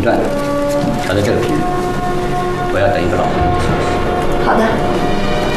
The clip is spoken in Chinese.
传，调在这个频率。我要等一个老朋友的消息。 好的。